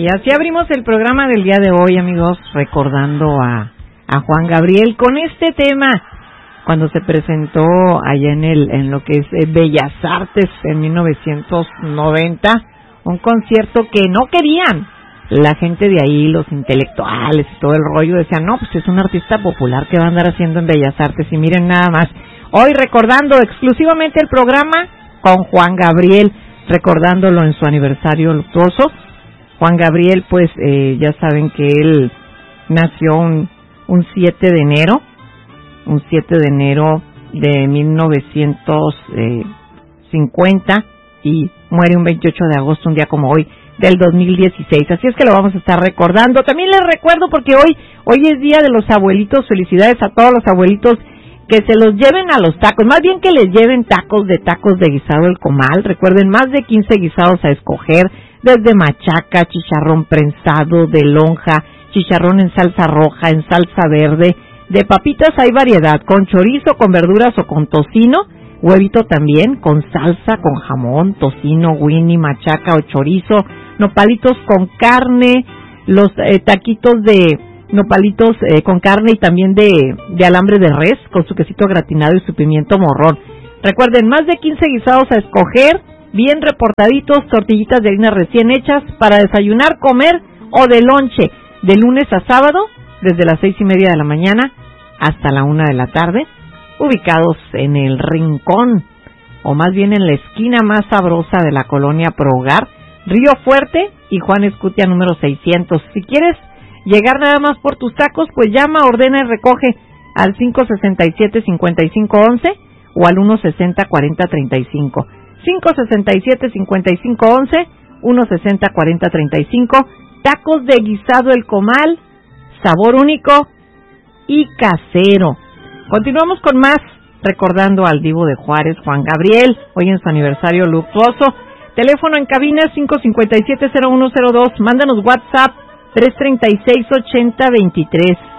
Y así abrimos el programa del día de hoy, amigos, recordando a Juan Gabriel con este tema cuando se presentó allá en lo que es Bellas Artes en 1990, un concierto que no querían la gente de ahí, los intelectuales y todo el rollo, decían, no, pues es un artista popular que va a andar haciendo en Bellas Artes, y miren nada más, hoy recordando exclusivamente el programa con Juan Gabriel, recordándolo en su aniversario luctuoso. Juan Gabriel, pues ya saben que él nació un 7 de enero, de 1950 y muere un 28 de agosto, un día como hoy, del 2016. Así es que lo vamos a estar recordando. También les recuerdo porque hoy es día de los abuelitos. Felicidades a todos los abuelitos, que se los lleven a los tacos, más bien que les lleven tacos de guisado El Comal. Recuerden, más de 15 guisados a escoger, desde machaca, chicharrón prensado, de lonja, chicharrón en salsa roja, en salsa verde. De papitas hay variedad, con chorizo, con verduras o con tocino, huevito también, con salsa, con jamón, tocino, winnie, machaca o chorizo, nopalitos con carne, los taquitos de nopalitos con carne y también de alambre de res, con su quesito gratinado y su pimiento morrón. Recuerden, más de 15 guisados a escoger, bien reportaditos, tortillitas de harina recién hechas para desayunar, comer o de lonche, de lunes a sábado, desde las 6:30 de la mañana hasta la 1 de la tarde, ubicados en el rincón, o más bien en la esquina más sabrosa de la colonia Pro Hogar, Río Fuerte y Juan Escutia número 600. Si quieres llegar nada más por tus tacos, pues llama, ordena y recoge al 567-5511 o al 160-4035. 567-5511, 160-4035. Tacos de guisado El Comal, sabor único y casero. Continuamos con más, recordando al divo de Juárez, Juan Gabriel, hoy en su aniversario luctuoso. Teléfono en cabina 557-0102, mándanos WhatsApp 336-8023.